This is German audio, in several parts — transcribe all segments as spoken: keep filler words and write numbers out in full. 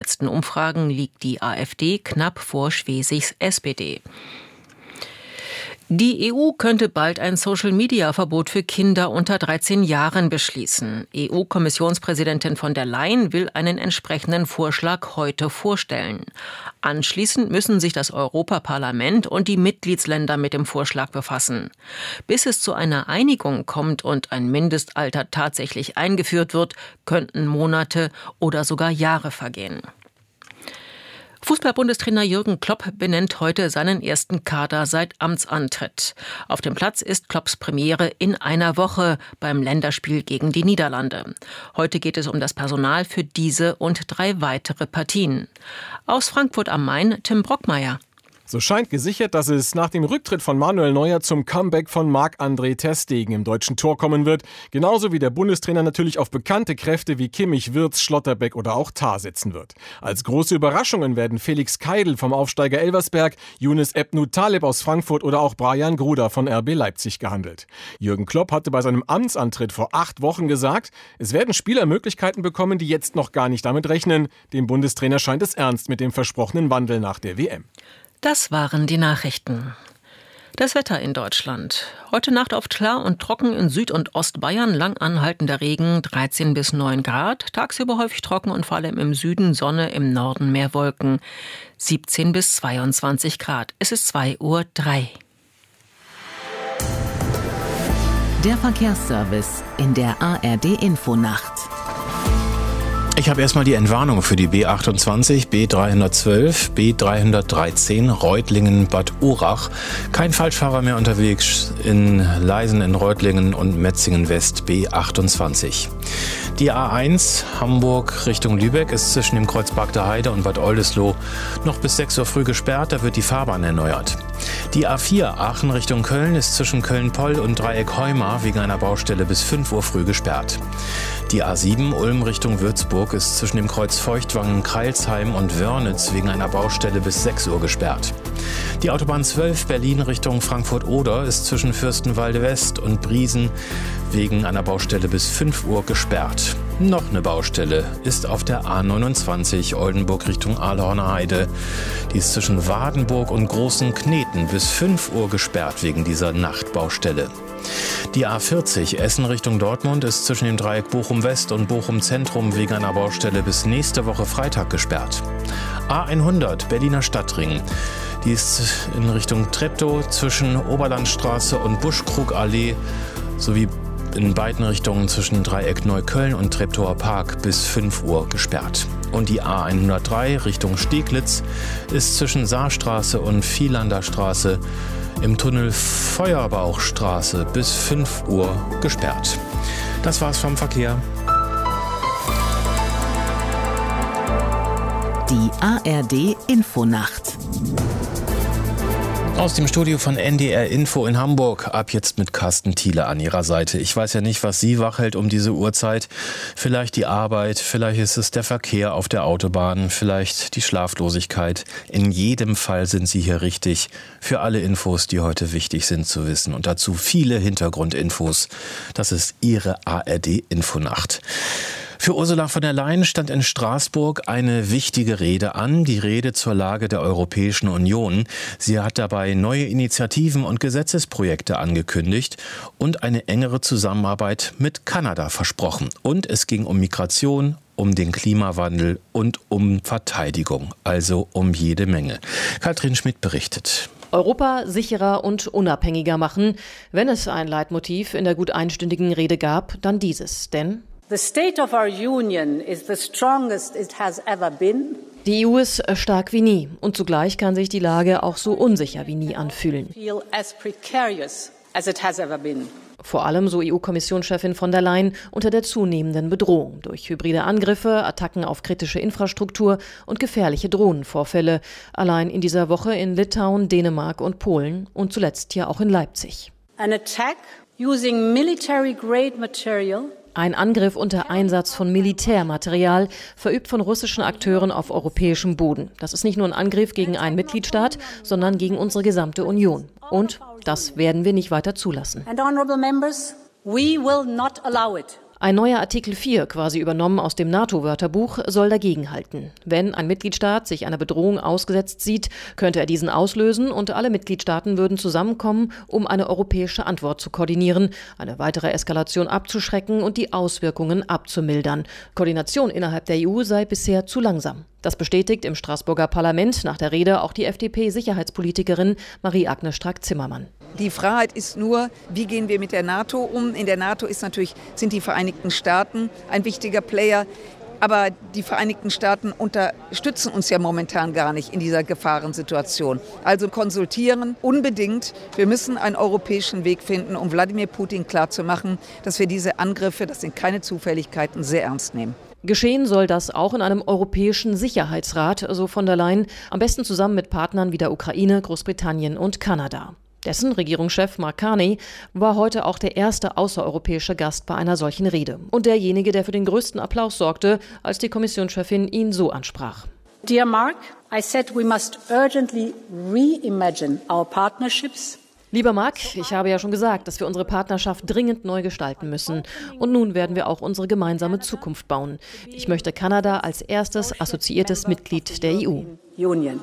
letzten Umfragen liegt die AfD knapp vor Schwesigs S P D. Die E U könnte bald ein Social-Media-Verbot für Kinder unter dreizehn Jahren beschließen. E U-Kommissionspräsidentin von der Leyen will einen entsprechenden Vorschlag heute vorstellen. Anschließend müssen sich das Europaparlament und die Mitgliedsländer mit dem Vorschlag befassen. Bis es zu einer Einigung kommt und ein Mindestalter tatsächlich eingeführt wird, könnten Monate oder sogar Jahre vergehen. Fußball-Bundestrainer Jürgen Klopp benennt heute seinen ersten Kader seit Amtsantritt. Auf dem Platz ist Klopps Premiere in einer Woche beim Länderspiel gegen die Niederlande. Heute geht es um das Personal für diese und drei weitere Partien. Aus Frankfurt am Main, Tim Brockmeier. So scheint gesichert, dass es nach dem Rücktritt von Manuel Neuer zum Comeback von Marc-André ter Stegen im deutschen Tor kommen wird. Genauso wie der Bundestrainer natürlich auf bekannte Kräfte wie Kimmich, Wirtz, Schlotterbeck oder auch Tah setzen wird. Als große Überraschungen werden Felix Keidl vom Aufsteiger Elversberg, Younes Ebnou Taleb aus Frankfurt oder auch Brian Gruda von R B Leipzig gehandelt. Jürgen Klopp hatte bei seinem Amtsantritt vor acht Wochen gesagt, es werden Spieler Möglichkeiten bekommen, die jetzt noch gar nicht damit rechnen. Dem Bundestrainer scheint es ernst mit dem versprochenen Wandel nach der W M. Das waren die Nachrichten. Das Wetter in Deutschland. Heute Nacht oft klar und trocken in Süd- und Ostbayern, lang anhaltender Regen, dreizehn bis neun Grad. Tagsüber häufig trocken und vor allem im Süden Sonne, im Norden mehr Wolken. siebzehn bis zweiundzwanzig Grad. Es ist zwei Uhr drei. Der Verkehrsservice in der A R D-Infonacht. Ich habe erstmal die Entwarnung für die B achtundzwanzig, B dreihundertzwölf, B dreihundertdreizehn, Reutlingen, Bad Urach. Kein Falschfahrer mehr unterwegs in Leisen in Reutlingen und Metzingen West, B achtundzwanzig. Die A eins Hamburg Richtung Lübeck ist zwischen dem Kreuz Bagder Heide und Bad Oldesloe noch bis sechs Uhr früh gesperrt, da wird die Fahrbahn erneuert. Die A vier Aachen Richtung Köln ist zwischen Köln-Poll und Dreieck Heuma wegen einer Baustelle bis fünf Uhr früh gesperrt. Die A sieben Ulm Richtung Würzburg ist zwischen dem Kreuz Feuchtwangen, Kreilsheim und Wörnitz wegen einer Baustelle bis sechs Uhr gesperrt. Die Autobahn zwölf Berlin Richtung Frankfurt-Oder ist zwischen Fürstenwalde West und Briesen wegen einer Baustelle bis fünf Uhr gesperrt. Noch eine Baustelle ist auf der A neunundzwanzig Oldenburg Richtung Ahlhorner Heide. Die ist zwischen Wadenburg und Großen Kneten bis fünf Uhr gesperrt wegen dieser Nachtbaustelle. Die A vierzig Essen Richtung Dortmund ist zwischen dem Dreieck Bochum West und Bochum Zentrum wegen einer Baustelle bis nächste Woche Freitag gesperrt. A hundert Berliner Stadtring. Die ist in Richtung Treptow zwischen Oberlandstraße und Buschkrugallee sowie in beiden Richtungen zwischen Dreieck Neukölln und Treptower Park bis fünf Uhr gesperrt. Und die A hundertdrei Richtung Steglitz ist zwischen Saarstraße und Vielander Straße im Tunnel Feuerbauchstraße bis fünf Uhr gesperrt. Das war's vom Verkehr. Die A R D-Infonacht. Aus dem Studio von N D R Info in Hamburg, ab jetzt mit Carsten Thiele an Ihrer Seite. Ich weiß ja nicht, was Sie wach hält um diese Uhrzeit. Vielleicht die Arbeit, vielleicht ist es der Verkehr auf der Autobahn, vielleicht die Schlaflosigkeit. In jedem Fall sind Sie hier richtig für alle Infos, die heute wichtig sind zu wissen. Und dazu viele Hintergrundinfos. Das ist Ihre A R D-Infonacht. Für Ursula von der Leyen stand in Straßburg eine wichtige Rede an, die Rede zur Lage der Europäischen Union. Sie hat dabei neue Initiativen und Gesetzesprojekte angekündigt und eine engere Zusammenarbeit mit Kanada versprochen. Und es ging um Migration, um den Klimawandel und um Verteidigung, also um jede Menge. Katrin Schmidt berichtet. Europa sicherer und unabhängiger machen. Wenn es ein Leitmotiv in der gut einstündigen Rede gab, dann dieses. Denn The state of our union is the strongest it has ever been. Die E U ist stark wie nie und zugleich kann sich die Lage auch so unsicher wie nie anfühlen. Feel as precarious as it has ever been. Vor allem, so E U-Kommissionschefin von der Leyen, unter der zunehmenden Bedrohung durch hybride Angriffe, Attacken auf kritische Infrastruktur und gefährliche Drohnenvorfälle. Allein in dieser Woche in Litauen, Dänemark und Polen und zuletzt ja auch in Leipzig. An attack using military-grade material. Ein Angriff unter Einsatz von Militärmaterial, verübt von russischen Akteuren auf europäischem Boden. Das ist nicht nur ein Angriff gegen einen Mitgliedstaat, sondern gegen unsere gesamte Union. Und das werden wir nicht weiter zulassen. And honorable members, we will not allow it. Ein neuer Artikel vier, quasi übernommen aus dem NATO-Wörterbuch, soll dagegenhalten. Wenn ein Mitgliedstaat sich einer Bedrohung ausgesetzt sieht, könnte er diesen auslösen und alle Mitgliedstaaten würden zusammenkommen, um eine europäische Antwort zu koordinieren, eine weitere Eskalation abzuschrecken und die Auswirkungen abzumildern. Koordination innerhalb der E U sei bisher zu langsam. Das bestätigt im Straßburger Parlament nach der Rede auch die F D P-Sicherheitspolitikerin Marie-Agnes Strack-Zimmermann. Die Freiheit ist nur, wie gehen wir mit der NATO um? In der NATO ist natürlich, sind die Vereinigten Staaten ein wichtiger Player. Aber die Vereinigten Staaten unterstützen uns ja momentan gar nicht in dieser Gefahrensituation. Also konsultieren unbedingt. Wir müssen einen europäischen Weg finden, um Wladimir Putin klarzumachen, dass wir diese Angriffe, das sind keine Zufälligkeiten, sehr ernst nehmen. Geschehen soll das auch in einem europäischen Sicherheitsrat, so von der Leyen, am besten zusammen mit Partnern wie der Ukraine, Großbritannien und Kanada. Dessen Regierungschef Mark Carney war heute auch der erste außereuropäische Gast bei einer solchen Rede. Und derjenige, der für den größten Applaus sorgte, als die Kommissionschefin ihn so ansprach. Dear Mark, I said we must urgently reimagine our partnerships. Lieber Mark, ich habe ja schon gesagt, dass wir unsere Partnerschaft dringend neu gestalten müssen. Und nun werden wir auch unsere gemeinsame Zukunft bauen. Ich möchte Kanada als erstes assoziiertes Mitglied der E U. Union.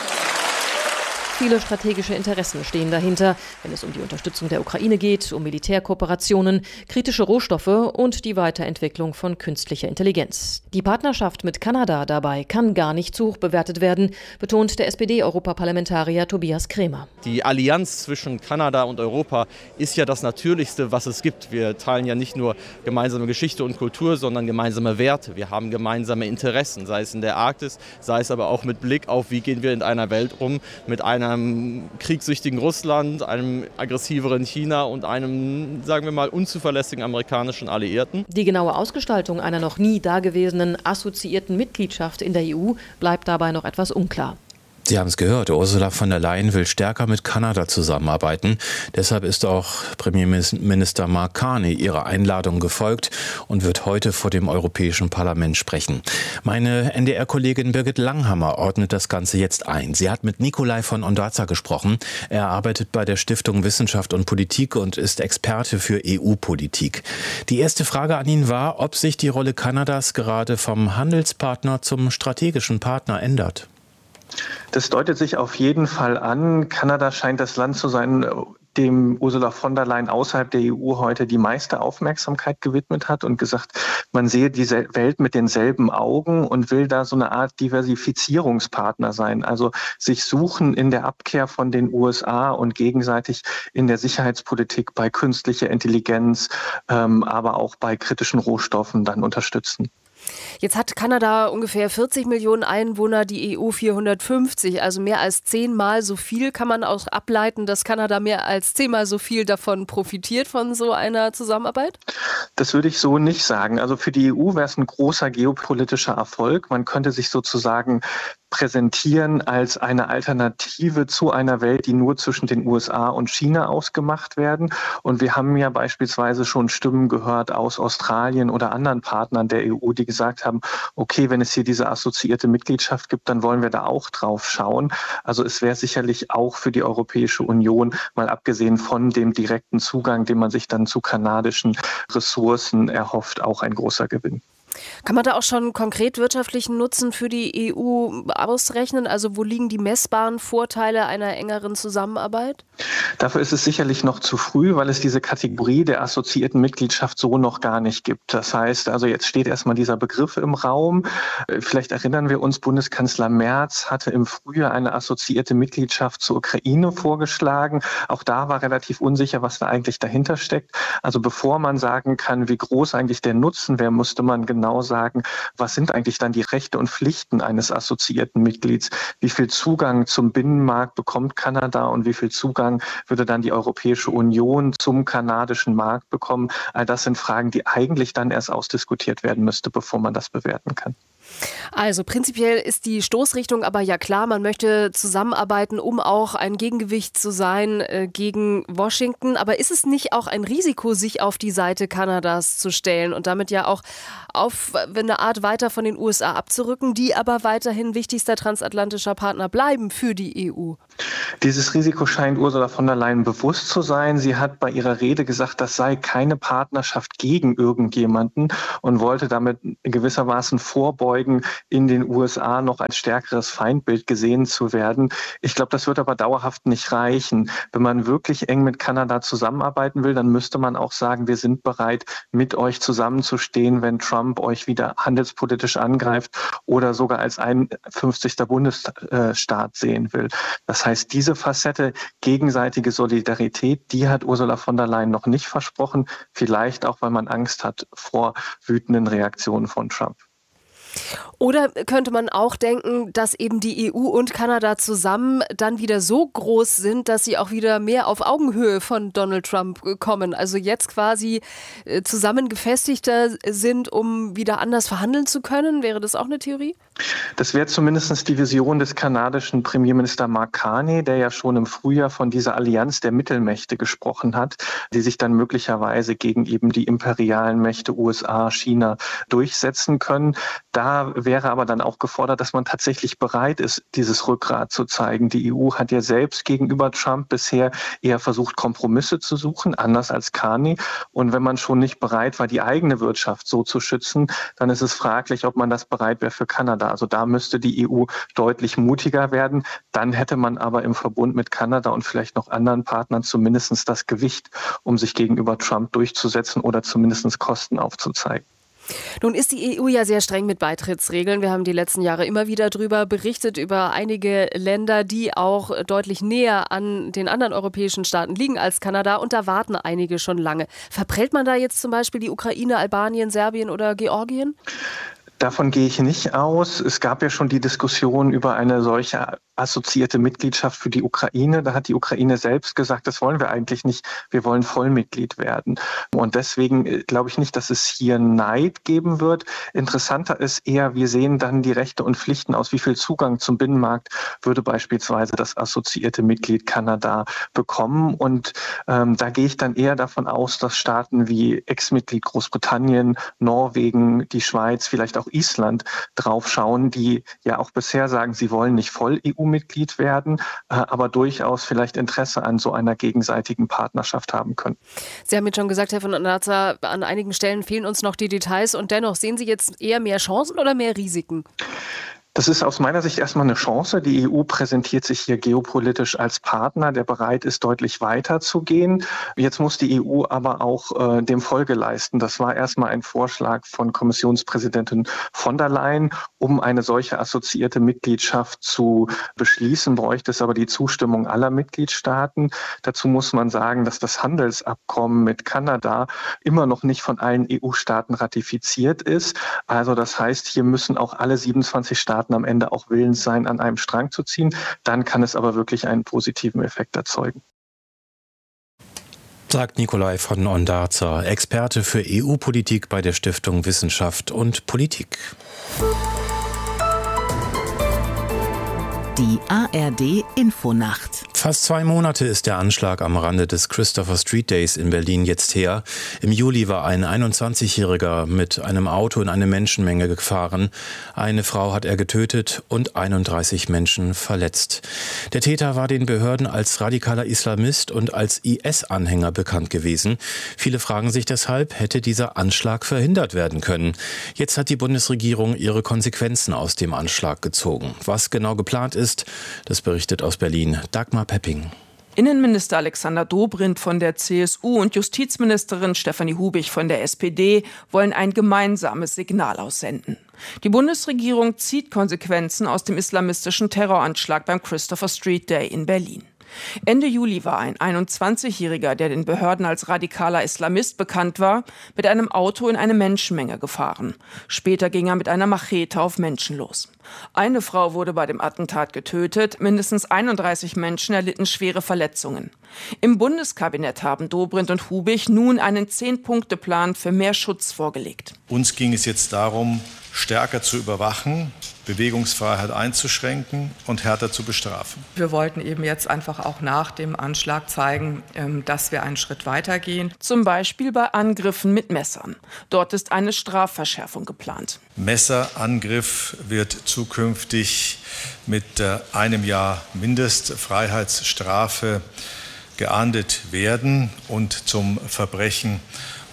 Viele strategische Interessen stehen dahinter, wenn es um die Unterstützung der Ukraine geht, um Militärkooperationen, kritische Rohstoffe und die Weiterentwicklung von künstlicher Intelligenz. Die Partnerschaft mit Kanada dabei kann gar nicht zu hoch bewertet werden, betont der S P D-Europaparlamentarier Tobias Kremer. Die Allianz zwischen Kanada und Europa ist ja das Natürlichste, was es gibt. Wir teilen ja nicht nur gemeinsame Geschichte und Kultur, sondern gemeinsame Werte. Wir haben gemeinsame Interessen, sei es in der Arktis, sei es aber auch mit Blick auf, wie gehen wir in einer Welt um, mit einer einem kriegssüchtigen Russland, einem aggressiveren China und einem, sagen wir mal, unzuverlässigen amerikanischen Alliierten. Die genaue Ausgestaltung einer noch nie dagewesenen assoziierten Mitgliedschaft in der E U bleibt dabei noch etwas unklar. Sie haben es gehört, Ursula von der Leyen will stärker mit Kanada zusammenarbeiten. Deshalb ist auch Premierminister Mark Carney ihrer Einladung gefolgt und wird heute vor dem Europäischen Parlament sprechen. Meine N D R-Kollegin Birgit Langhammer ordnet das Ganze jetzt ein. Sie hat mit Nikolai von Ondarza gesprochen. Er arbeitet bei der Stiftung Wissenschaft und Politik und ist Experte für E U-Politik. Die erste Frage an ihn war, ob sich die Rolle Kanadas gerade vom Handelspartner zum strategischen Partner ändert. Das deutet sich auf jeden Fall an. Kanada scheint das Land zu sein, dem Ursula von der Leyen außerhalb der E U heute die meiste Aufmerksamkeit gewidmet hat und gesagt, man sehe diese Welt mit denselben Augen und will da so eine Art Diversifizierungspartner sein. Also sich suchen in der Abkehr von den U S A und gegenseitig in der Sicherheitspolitik bei künstlicher Intelligenz, ähm, aber auch bei kritischen Rohstoffen dann unterstützen. Jetzt hat Kanada ungefähr vierzig Millionen Einwohner, die E U vierhundertfünfzig, also mehr als zehnmal so viel. Kann man auch ableiten, dass Kanada mehr als zehnmal so viel davon profitiert, von so einer Zusammenarbeit? Das würde ich so nicht sagen. Also für die E U wäre es ein großer geopolitischer Erfolg. Man könnte sich sozusagen präsentieren als eine Alternative zu einer Welt, die nur zwischen den U S A und China ausgemacht werden. Und wir haben ja beispielsweise schon Stimmen gehört aus Australien oder anderen Partnern der E U, die gesagt haben, okay, wenn es hier diese assoziierte Mitgliedschaft gibt, dann wollen wir da auch drauf schauen. Also es wäre sicherlich auch für die Europäische Union, mal abgesehen von dem direkten Zugang, den man sich dann zu kanadischen Ressourcen erhofft, auch ein großer Gewinn. Kann man da auch schon konkret wirtschaftlichen Nutzen für die E U ausrechnen? Also wo liegen die messbaren Vorteile einer engeren Zusammenarbeit? Dafür ist es sicherlich noch zu früh, weil es diese Kategorie der assoziierten Mitgliedschaft so noch gar nicht gibt. Das heißt, also jetzt steht erstmal dieser Begriff im Raum. Vielleicht erinnern wir uns, Bundeskanzler Merz hatte im Frühjahr eine assoziierte Mitgliedschaft zur Ukraine vorgeschlagen. Auch da war relativ unsicher, was da eigentlich dahinter steckt. Also bevor man sagen kann, wie groß eigentlich der Nutzen wäre, musste man genau genau sagen, was sind eigentlich dann die Rechte und Pflichten eines assoziierten Mitglieds? Wie viel Zugang zum Binnenmarkt bekommt Kanada und wie viel Zugang würde dann die Europäische Union zum kanadischen Markt bekommen? All das sind Fragen, die eigentlich dann erst ausdiskutiert werden müsste, bevor man das bewerten kann. Also prinzipiell ist die Stoßrichtung aber ja klar, man möchte zusammenarbeiten, um auch ein Gegengewicht zu sein äh, gegen Washington. Aber ist es nicht auch ein Risiko, sich auf die Seite Kanadas zu stellen und damit ja auch auf eine Art weiter von den U S A abzurücken, die aber weiterhin wichtigster transatlantischer Partner bleiben für die E U? Dieses Risiko scheint Ursula von der Leyen bewusst zu sein. Sie hat bei ihrer Rede gesagt, das sei keine Partnerschaft gegen irgendjemanden und wollte damit gewissermaßen vorbeugen, in den U S A noch als stärkeres Feindbild gesehen zu werden. Ich glaube, das wird aber dauerhaft nicht reichen. Wenn man wirklich eng mit Kanada zusammenarbeiten will, dann müsste man auch sagen, wir sind bereit, mit euch zusammenzustehen, wenn Trump euch wieder handelspolitisch angreift oder sogar als einundfünfzigster Bundesstaat sehen will. Das heißt, diese Facette gegenseitige Solidarität, die hat Ursula von der Leyen noch nicht versprochen. Vielleicht auch, weil man Angst hat vor wütenden Reaktionen von Trump. Oder könnte man auch denken, dass eben die E U und Kanada zusammen dann wieder so groß sind, dass sie auch wieder mehr auf Augenhöhe von Donald Trump kommen? Also jetzt quasi zusammen gefestigter sind, um wieder anders verhandeln zu können? Wäre das auch eine Theorie? Das wäre zumindest die Vision des kanadischen Premierminister Mark Carney, der ja schon im Frühjahr von dieser Allianz der Mittelmächte gesprochen hat, die sich dann möglicherweise gegen eben die imperialen Mächte U S A, China durchsetzen können. Da wäre aber dann auch gefordert, dass man tatsächlich bereit ist, dieses Rückgrat zu zeigen. Die E U hat ja selbst gegenüber Trump bisher eher versucht, Kompromisse zu suchen, anders als Carney. Und wenn man schon nicht bereit war, die eigene Wirtschaft so zu schützen, dann ist es fraglich, ob man das bereit wäre für Kanada. Also da müsste die E U deutlich mutiger werden. Dann hätte man aber im Verbund mit Kanada und vielleicht noch anderen Partnern zumindest das Gewicht, um sich gegenüber Trump durchzusetzen oder zumindest Kosten aufzuzeigen. Nun ist die E U ja sehr streng mit Beitrittsregeln. Wir haben die letzten Jahre immer wieder darüber berichtet, über einige Länder, die auch deutlich näher an den anderen europäischen Staaten liegen als Kanada. Und da warten einige schon lange. Verprellt man da jetzt zum Beispiel die Ukraine, Albanien, Serbien oder Georgien? Davon gehe ich nicht aus. Es gab ja schon die Diskussion über eine solche assoziierte Mitgliedschaft für die Ukraine. Da hat die Ukraine selbst gesagt, das wollen wir eigentlich nicht. Wir wollen Vollmitglied werden. Und deswegen glaube ich nicht, dass es hier Neid geben wird. Interessanter ist eher, wir sehen dann die Rechte und Pflichten aus. Wie viel Zugang zum Binnenmarkt würde beispielsweise das assoziierte Mitglied Kanada bekommen? Und ähm, da gehe ich dann eher davon aus, dass Staaten wie Ex-Mitglied Großbritannien, Norwegen, die Schweiz, vielleicht auch Island draufschauen, die ja auch bisher sagen, sie wollen nicht voll-E U-Mitglied werden, aber durchaus vielleicht Interesse an so einer gegenseitigen Partnerschaft haben können. Sie haben jetzt schon gesagt, Herr von Ondarza, an einigen Stellen fehlen uns noch die Details und dennoch sehen Sie jetzt eher mehr Chancen oder mehr Risiken? Das ist aus meiner Sicht erstmal eine Chance. Die E U präsentiert sich hier geopolitisch als Partner, der bereit ist, deutlich weiter zu gehen. Jetzt muss die E U aber auch äh, dem Folge leisten. Das war erstmal ein Vorschlag von Kommissionspräsidentin von der Leyen. Um eine solche assoziierte Mitgliedschaft zu beschließen, bräuchte es aber die Zustimmung aller Mitgliedstaaten. Dazu muss man sagen, dass das Handelsabkommen mit Kanada immer noch nicht von allen E U-Staaten ratifiziert ist. Also das heißt, hier müssen auch alle siebenundzwanzig Staaten am Ende auch willens sein, an einem Strang zu ziehen. Dann kann es aber wirklich einen positiven Effekt erzeugen. Sagt Nikolai von Ondarza, Experte für E U-Politik bei der Stiftung Wissenschaft und Politik. Die A R D-Infonacht. Fast zwei Monate ist der Anschlag am Rande des Christopher Street Days in Berlin jetzt her. Im Juli war ein einundzwanzigjähriger mit einem Auto in eine Menschenmenge gefahren. Eine Frau hat er getötet und einunddreißig Menschen verletzt. Der Täter war den Behörden als radikaler Islamist und als I S-Anhänger bekannt gewesen. Viele fragen sich deshalb, hätte dieser Anschlag verhindert werden können? Jetzt hat die Bundesregierung ihre Konsequenzen aus dem Anschlag gezogen. Was genau geplant ist, das berichtet aus Berlin Dagmar Pepping. Innenminister Alexander Dobrindt von der C S U und Justizministerin Stefanie Hubig von der S P D wollen ein gemeinsames Signal aussenden. Die Bundesregierung zieht Konsequenzen aus dem islamistischen Terroranschlag beim Christopher Street Day in Berlin. Ende Juli war ein einundzwanzigjähriger, der den Behörden als radikaler Islamist bekannt war, mit einem Auto in eine Menschenmenge gefahren. Später ging er mit einer Machete auf Menschen los. Eine Frau wurde bei dem Attentat getötet, mindestens einunddreißig Menschen erlitten schwere Verletzungen. Im Bundeskabinett haben Dobrindt und Hubig nun einen Zehn-Punkte-Plan für mehr Schutz vorgelegt. Uns ging es jetzt darum, stärker zu überwachen, Bewegungsfreiheit einzuschränken und härter zu bestrafen. Wir wollten eben jetzt einfach auch nach dem Anschlag zeigen, dass wir einen Schritt weitergehen. Zum Beispiel bei Angriffen mit Messern. Dort ist eine Strafverschärfung geplant. Messerangriff wird zukünftig mit einem Jahr Mindestfreiheitsstrafe geahndet werden und zum Verbrechen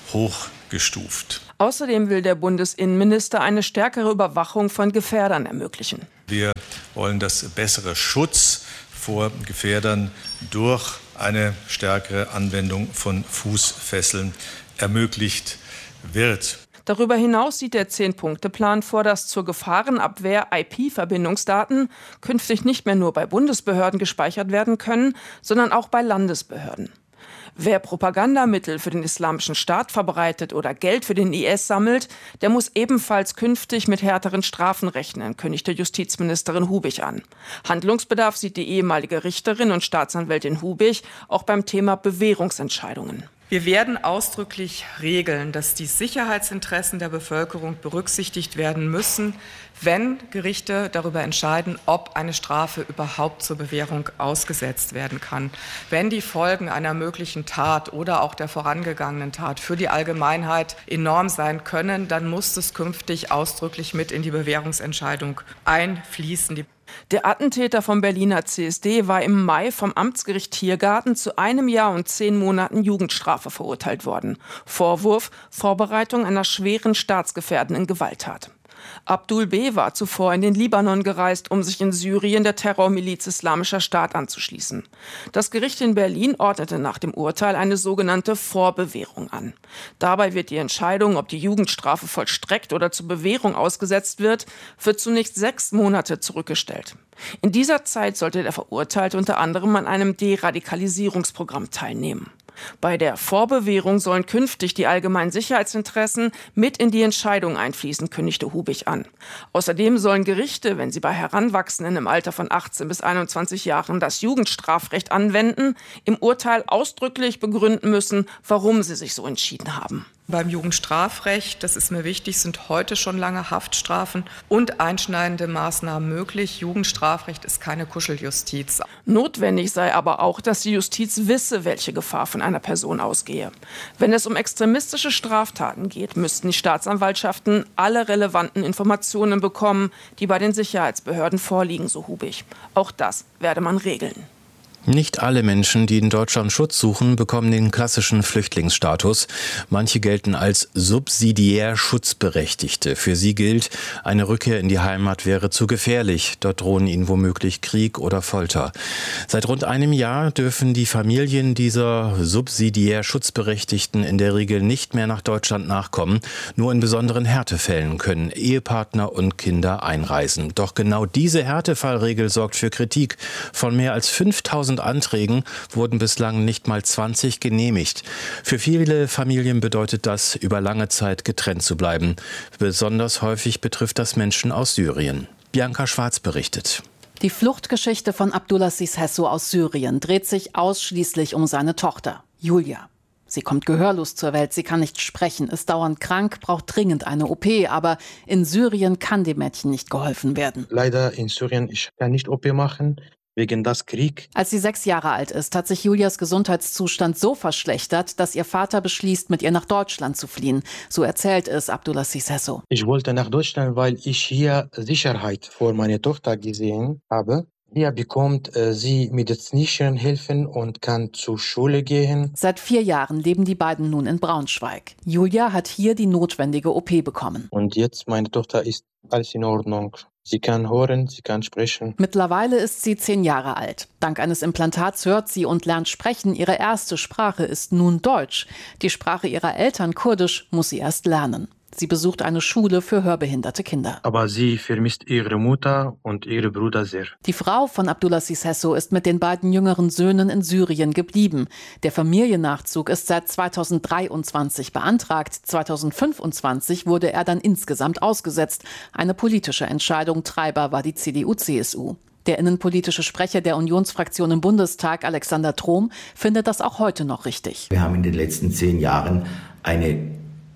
hochgestuft. Außerdem will der Bundesinnenminister eine stärkere Überwachung von Gefährdern ermöglichen. Wir wollen, dass bessere Schutz vor Gefährdern durch eine stärkere Anwendung von Fußfesseln ermöglicht wird. Darüber hinaus sieht der Zehn-Punkte-Plan vor, dass zur Gefahrenabwehr I P-Verbindungsdaten künftig nicht mehr nur bei Bundesbehörden gespeichert werden können, sondern auch bei Landesbehörden. Wer Propagandamittel für den Islamischen Staat verbreitet oder Geld für den I S sammelt, der muss ebenfalls künftig mit härteren Strafen rechnen, kündigte Justizministerin Hubich an. Handlungsbedarf sieht die ehemalige Richterin und Staatsanwältin Hubich auch beim Thema Bewährungsentscheidungen. Wir werden ausdrücklich regeln, dass die Sicherheitsinteressen der Bevölkerung berücksichtigt werden müssen, wenn Gerichte darüber entscheiden, ob eine Strafe überhaupt zur Bewährung ausgesetzt werden kann. Wenn die Folgen einer möglichen Tat oder auch der vorangegangenen Tat für die Allgemeinheit enorm sein können, dann muss es künftig ausdrücklich mit in die Bewährungsentscheidung einfließen. Der Attentäter vom Berliner C S D war im Mai vom Amtsgericht Tiergarten zu einem Jahr und zehn Monaten Jugendstrafe verurteilt worden. Vorwurf: Vorbereitung einer schweren staatsgefährdenden Gewalttat. Abdul B. war zuvor in den Libanon gereist, um sich in Syrien der Terrormiliz Islamischer Staat anzuschließen. Das Gericht in Berlin ordnete nach dem Urteil eine sogenannte Vorbewährung an. Dabei wird die Entscheidung, ob die Jugendstrafe vollstreckt oder zur Bewährung ausgesetzt wird, für zunächst sechs Monate zurückgestellt. In dieser Zeit sollte der Verurteilte unter anderem an einem Deradikalisierungsprogramm teilnehmen. Bei der Vorbewährung sollen künftig die allgemeinen Sicherheitsinteressen mit in die Entscheidung einfließen, kündigte Hubich an. Außerdem sollen Gerichte, wenn sie bei Heranwachsenden im Alter von achtzehn bis einundzwanzig Jahren das Jugendstrafrecht anwenden, im Urteil ausdrücklich begründen müssen, warum sie sich so entschieden haben. Beim Jugendstrafrecht, das ist mir wichtig, sind heute schon lange Haftstrafen und einschneidende Maßnahmen möglich. Jugendstrafrecht ist keine Kuscheljustiz. Notwendig sei aber auch, dass die Justiz wisse, welche Gefahr von einer Person ausgehe. Wenn es um extremistische Straftaten geht, müssten die Staatsanwaltschaften alle relevanten Informationen bekommen, die bei den Sicherheitsbehörden vorliegen, so Hubich. Auch das werde man regeln. Nicht alle Menschen, die in Deutschland Schutz suchen, bekommen den klassischen Flüchtlingsstatus. Manche gelten als subsidiär Schutzberechtigte. Für sie gilt, eine Rückkehr in die Heimat wäre zu gefährlich. Dort drohen ihnen womöglich Krieg oder Folter. Seit rund einem Jahr dürfen die Familien dieser subsidiär Schutzberechtigten in der Regel nicht mehr nach Deutschland nachkommen. Nur in besonderen Härtefällen können Ehepartner und Kinder einreisen. Doch genau diese Härtefallregel sorgt für Kritik. Von mehr als fünftausend Anträgen wurden bislang nicht mal zwanzig genehmigt. Für viele Familien bedeutet das, über lange Zeit getrennt zu bleiben. Besonders häufig betrifft das Menschen aus Syrien. Bianca Schwarz berichtet. Die Fluchtgeschichte von Abdulaziz Hesso aus Syrien dreht sich ausschließlich um seine Tochter, Julia. Sie kommt gehörlos zur Welt, sie kann nicht sprechen, ist dauernd krank, braucht dringend eine O P, aber in Syrien kann dem Mädchen nicht geholfen werden. Leider in Syrien, ich kann nicht O P machen. Wegen des Krieg. Als sie sechs Jahre alt ist, hat sich Julias Gesundheitszustand so verschlechtert, dass ihr Vater beschließt, mit ihr nach Deutschland zu fliehen. So erzählt es Abdulaziz Hesso. Ich wollte nach Deutschland, weil ich hier Sicherheit vor meiner Tochter gesehen habe. Hier bekommt äh, sie medizinische Hilfen und kann zur Schule gehen. Seit vier Jahren leben die beiden nun in Braunschweig. Julia hat hier die notwendige O P bekommen. Und jetzt, meine Tochter, ist alles in Ordnung. Sie kann hören, sie kann sprechen. Mittlerweile ist sie zehn Jahre alt. Dank eines Implantats hört sie und lernt sprechen. Ihre erste Sprache ist nun Deutsch. Die Sprache ihrer Eltern, Kurdisch, muss sie erst lernen. Sie besucht eine Schule für hörbehinderte Kinder. Aber sie vermisst ihre Mutter und ihre Brüder sehr. Die Frau von Abdulaziz Hesso ist mit den beiden jüngeren Söhnen in Syrien geblieben. Der Familiennachzug ist seit zweitausenddreiundzwanzig beantragt. zweitausendfünfundzwanzig wurde er dann insgesamt ausgesetzt. Eine politische Entscheidung. Treiber war die C D U C S U. Der innenpolitische Sprecher der Unionsfraktion im Bundestag, Alexander Trom, findet das auch heute noch richtig. Wir haben in den letzten zehn Jahren eine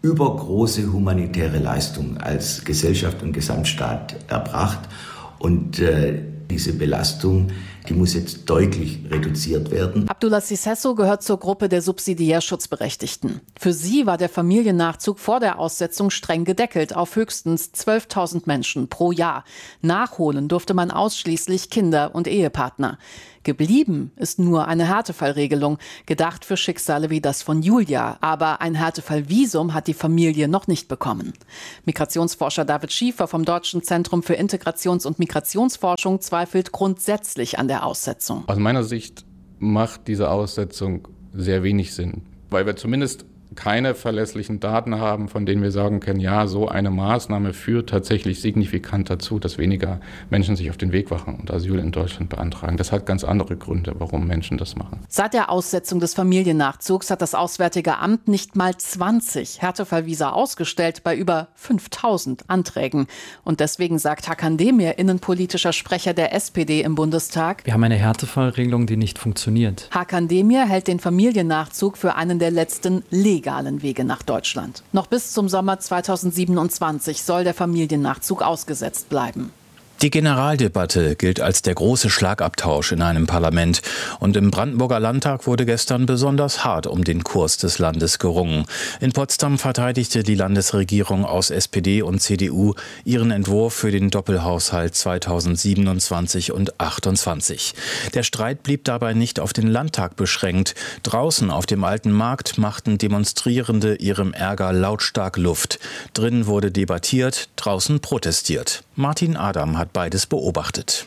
übergroße humanitäre Leistung als Gesellschaft und Gesamtstaat erbracht. Und äh, diese Belastung, die muss jetzt deutlich reduziert werden. Abdulaziz Hesso gehört zur Gruppe der subsidiär Schutzberechtigten. Für sie war der Familiennachzug vor der Aussetzung streng gedeckelt auf höchstens zwölftausend Menschen pro Jahr. Nachholen durfte man ausschließlich Kinder und Ehepartner. Geblieben ist nur eine Härtefallregelung, gedacht für Schicksale wie das von Julia. Aber ein Härtefallvisum hat die Familie noch nicht bekommen. Migrationsforscher David Schiefer vom Deutschen Zentrum für Integrations- und Migrationsforschung zweifelt grundsätzlich an der Aussetzung. Aus meiner Sicht macht diese Aussetzung sehr wenig Sinn, weil wir zumindest keine verlässlichen Daten haben, von denen wir sagen können, ja, so eine Maßnahme führt tatsächlich signifikant dazu, dass weniger Menschen sich auf den Weg machen und Asyl in Deutschland beantragen. Das hat ganz andere Gründe, warum Menschen das machen. Seit der Aussetzung des Familiennachzugs hat das Auswärtige Amt nicht mal zwanzig Härtefallvisa ausgestellt bei über fünftausend Anträgen. Und deswegen sagt Hakan Demir, innenpolitischer Sprecher der S P D im Bundestag: Wir haben eine Härtefallregelung, die nicht funktioniert. Hakan Demir hält den Familiennachzug für einen der letzten legalen Wege nach Deutschland. Noch bis zum Sommer zweitausendsiebenundzwanzig soll der Familiennachzug ausgesetzt bleiben. Die Generaldebatte gilt als der große Schlagabtausch in einem Parlament. Und im Brandenburger Landtag wurde gestern besonders hart um den Kurs des Landes gerungen. In Potsdam verteidigte die Landesregierung aus S P D und C D U ihren Entwurf für den Doppelhaushalt zweitausendsiebenundzwanzig und achtundzwanzig. Der Streit blieb dabei nicht auf den Landtag beschränkt. Draußen auf dem Alten Markt machten Demonstrierende ihrem Ärger lautstark Luft. Drin wurde debattiert, draußen protestiert. Martin Adam hat beides beobachtet.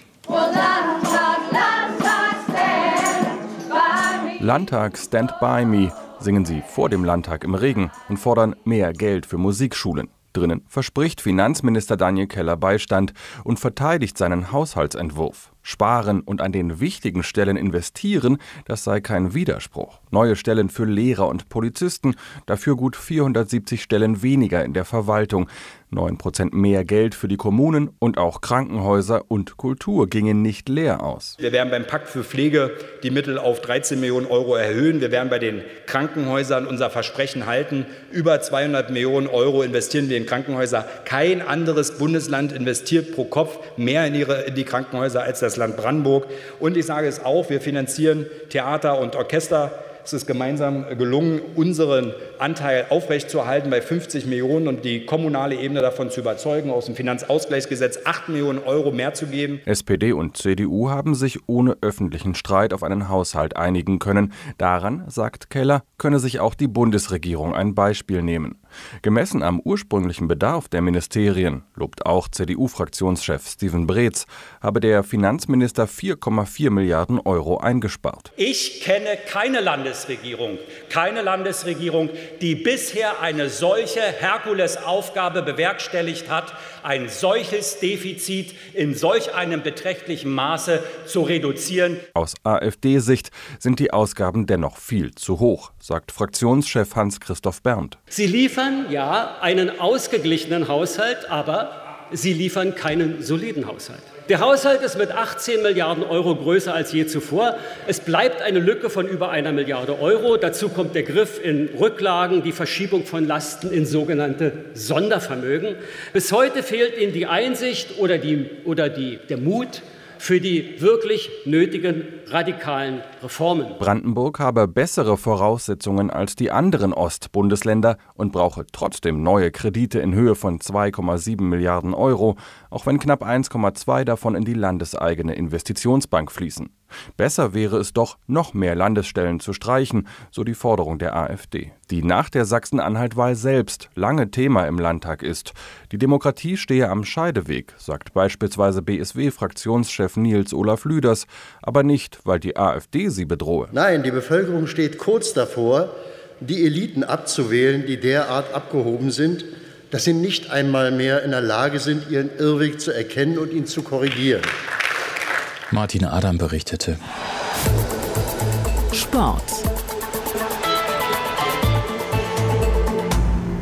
Landtag Stand By Me singen sie vor dem Landtag im Regen und fordern mehr Geld für Musikschulen. Drinnen verspricht Finanzminister Daniel Keller Beistand und verteidigt seinen Haushaltsentwurf. Sparen und an den wichtigen Stellen investieren, das sei kein Widerspruch. Neue Stellen für Lehrer und Polizisten, dafür gut vierhundertsiebzig Stellen weniger in der Verwaltung. neun Prozent mehr Geld für die Kommunen und auch Krankenhäuser und Kultur gingen nicht leer aus. Wir werden beim Pakt für Pflege die Mittel auf dreizehn Millionen Euro erhöhen. Wir werden bei den Krankenhäusern unser Versprechen halten. Über zweihundert Millionen Euro investieren wir in Krankenhäuser. Kein anderes Bundesland investiert pro Kopf mehr in, ihre, in die Krankenhäuser als das Land Brandenburg. Und ich sage es auch, wir finanzieren Theater und Orchester. Es ist gemeinsam gelungen, unseren Anteil aufrechtzuerhalten bei fünfzig Millionen und die kommunale Ebene davon zu überzeugen, aus dem Finanzausgleichsgesetz acht Millionen Euro mehr zu geben. S P D und C D U haben sich ohne öffentlichen Streit auf einen Haushalt einigen können. Daran, sagt Keller, könne sich auch die Bundesregierung ein Beispiel nehmen. Gemessen am ursprünglichen Bedarf der Ministerien, lobt auch C D U-Fraktionschef Steven Breetz, habe der Finanzminister vier Komma vier Milliarden Euro eingespart. Ich kenne keine Landesregierung, keine Landesregierung, die bisher eine solche Herkulesaufgabe bewerkstelligt hat, ein solches Defizit in solch einem beträchtlichen Maße zu reduzieren. Aus AfD-Sicht sind die Ausgaben dennoch viel zu hoch, sagt Fraktionschef Hans-Christoph Berndt. Sie liefern ja einen ausgeglichenen Haushalt, aber Sie liefern keinen soliden Haushalt. Der Haushalt ist mit achtzehn Milliarden Euro größer als je zuvor. Es bleibt eine Lücke von über einer Milliarde Euro. Dazu kommt der Griff in Rücklagen, die Verschiebung von Lasten in sogenannte Sondervermögen. Bis heute fehlt Ihnen die Einsicht oder, die, oder die, der Mut für die wirklich nötigen radikalen Reformen. Brandenburg habe bessere Voraussetzungen als die anderen Ostbundesländer und brauche trotzdem neue Kredite in Höhe von zwei Komma sieben Milliarden Euro, auch wenn knapp eins Komma zwei davon in die landeseigene Investitionsbank fließen. Besser wäre es doch, noch mehr Landesstellen zu streichen, so die Forderung der AfD, die nach der Sachsen-Anhalt-Wahl selbst lange Thema im Landtag ist. Die Demokratie stehe am Scheideweg, sagt beispielsweise B S W-Fraktionschef Nils Olaf Lüders, aber nicht, weil die AfD sie bedrohe. Nein, die Bevölkerung steht kurz davor, die Eliten abzuwählen, die derart abgehoben sind, dass sie nicht einmal mehr in der Lage sind, ihren Irrweg zu erkennen und ihn zu korrigieren. Martin Adam berichtete. Sport.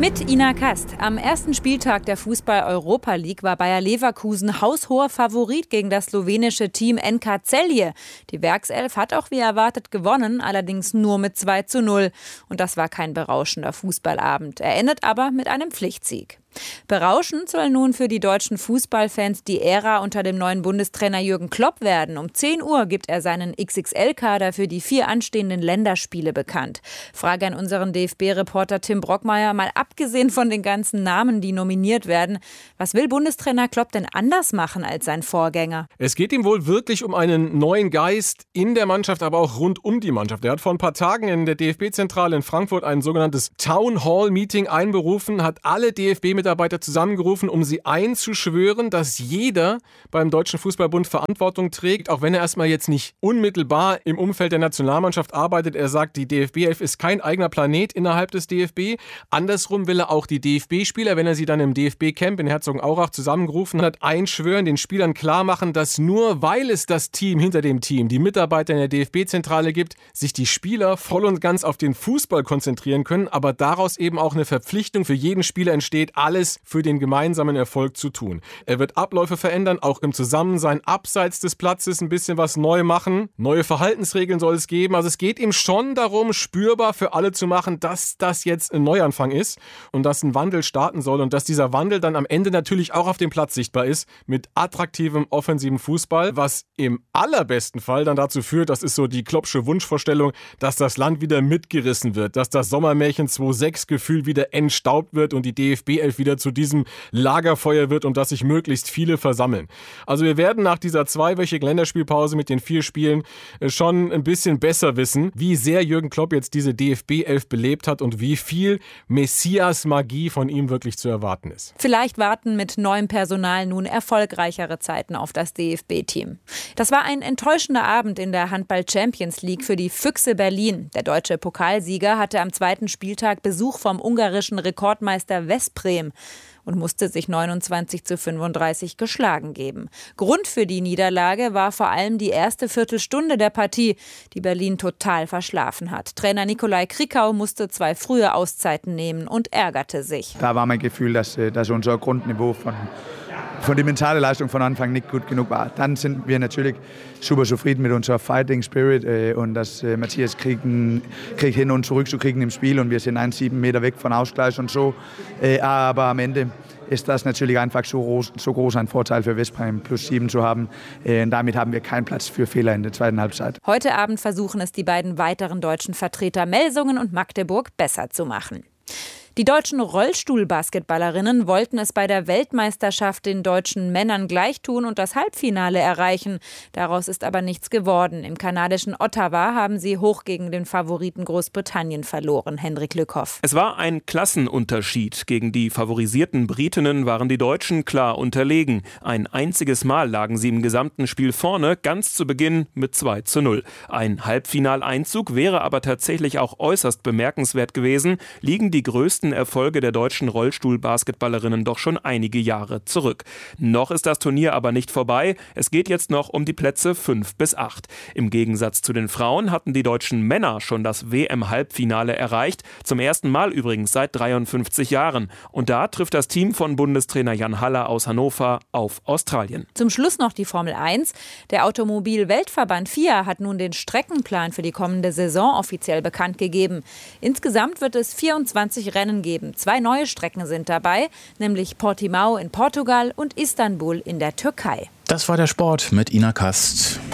Mit Ina Kast. Am ersten Spieltag der Fußball-Europa League war Bayer Leverkusen haushoher Favorit gegen das slowenische Team N K Celje. Die Werkself hat auch wie erwartet gewonnen, allerdings nur mit zwei zu null. Und das war kein berauschender Fußballabend. Er endet aber mit einem Pflichtsieg. Berauschend soll nun für die deutschen Fußballfans die Ära unter dem neuen Bundestrainer Jürgen Klopp werden. Um zehn Uhr gibt er seinen X X L-Kader für die vier anstehenden Länderspiele bekannt. Frage an unseren D F B-Reporter Tim Brockmeier, mal abgesehen von den ganzen Namen, die nominiert werden, was will Bundestrainer Klopp denn anders machen als sein Vorgänger? Es geht ihm wohl wirklich um einen neuen Geist in der Mannschaft, aber auch rund um die Mannschaft. Er hat vor ein paar Tagen in der D F B-Zentrale in Frankfurt ein sogenanntes Town Hall Meeting einberufen, hat alle D F B-Mitarbeiter Mitarbeiter zusammengerufen, um sie einzuschwören, dass jeder beim Deutschen Fußballbund Verantwortung trägt, auch wenn er erstmal jetzt nicht unmittelbar im Umfeld der Nationalmannschaft arbeitet. Er sagt, die D F B elf ist kein eigener Planet innerhalb des D F B. Andersrum will er auch die D F B-Spieler, wenn er sie dann im D F B-Camp in Herzogenaurach zusammengerufen hat, einschwören, den Spielern klar machen, dass nur weil es das Team hinter dem Team, die Mitarbeiter in der D F B-Zentrale gibt, sich die Spieler voll und ganz auf den Fußball konzentrieren können, aber daraus eben auch eine Verpflichtung für jeden Spieler entsteht, alles für den gemeinsamen Erfolg zu tun. Er wird Abläufe verändern, auch im Zusammensein abseits des Platzes ein bisschen was neu machen. Neue Verhaltensregeln soll es geben. Also es geht ihm schon darum, spürbar für alle zu machen, dass das jetzt ein Neuanfang ist und dass ein Wandel starten soll und dass dieser Wandel dann am Ende natürlich auch auf dem Platz sichtbar ist mit attraktivem offensiven Fußball, was im allerbesten Fall dann dazu führt, das ist so die Kloppsche Wunschvorstellung, dass das Land wieder mitgerissen wird, dass das Sommermärchen zwei sechs Gefühl wieder entstaubt wird und die D F B elf wieder zu diesem Lagerfeuer wird und dass sich möglichst viele versammeln. Also wir werden nach dieser zweiwöchigen Länderspielpause mit den vier Spielen schon ein bisschen besser wissen, wie sehr Jürgen Klopp jetzt diese D F B elf belebt hat und wie viel Messias-Magie von ihm wirklich zu erwarten ist. Vielleicht warten mit neuem Personal nun erfolgreichere Zeiten auf das D F B-Team. Das war ein enttäuschender Abend in der Handball-Champions League für die Füchse Berlin. Der deutsche Pokalsieger hatte am zweiten Spieltag Besuch vom ungarischen Rekordmeister Veszprém und musste sich neunundzwanzig zu fünfunddreißig geschlagen geben. Grund für die Niederlage war vor allem die erste Viertelstunde der Partie, die Berlin total verschlafen hat. Trainer Nikolai Krikau musste zwei frühe Auszeiten nehmen und ärgerte sich. Da war mein Gefühl, dass, dass unser Grundniveau von, von der mentalen Leistung von Anfang nicht gut genug war. Dann sind wir natürlich super zufrieden mit unserer Fighting Spirit äh, und dass äh, Matthias kriegen, kriegt hin und zurück zu kriegen im Spiel und wir sind ein, sieben Meter weg von Ausgleich und so. Äh, aber am Ende ist das natürlich einfach so groß, so groß ein Vorteil für Veszprém, plus sieben zu haben. Äh, und damit haben wir keinen Platz für Fehler in der zweiten Halbzeit. Heute Abend versuchen es die beiden weiteren deutschen Vertreter Melsungen und Magdeburg besser zu machen. Die deutschen Rollstuhlbasketballerinnen wollten es bei der Weltmeisterschaft den deutschen Männern gleichtun und das Halbfinale erreichen. Daraus ist aber nichts geworden. Im kanadischen Ottawa haben sie hoch gegen den Favoriten Großbritannien verloren. Henrik Lückhoff. Es war ein Klassenunterschied. Gegen die favorisierten Britinnen waren die Deutschen klar unterlegen. Ein einziges Mal lagen sie im gesamten Spiel vorne, ganz zu Beginn mit zwei zu null. Ein Halbfinaleinzug wäre aber tatsächlich auch äußerst bemerkenswert gewesen. Liegen die größten Erfolge der deutschen Rollstuhlbasketballerinnen doch schon einige Jahre zurück. Noch ist das Turnier aber nicht vorbei. Es geht jetzt noch um die Plätze fünf bis acht. Im Gegensatz zu den Frauen hatten die deutschen Männer schon das W M-Halbfinale erreicht. Zum ersten Mal übrigens seit dreiundfünfzig Jahren. Und da trifft das Team von Bundestrainer Jan Haller aus Hannover auf Australien. Zum Schluss noch die Formel eins. Der Automobil-Weltverband F I A hat nun den Streckenplan für die kommende Saison offiziell bekannt gegeben. Insgesamt wird es vierundzwanzig Rennen geben. Zwei neue Strecken sind dabei, nämlich Portimao in Portugal und Istanbul in der Türkei. Das war der Sport mit Ina Kast.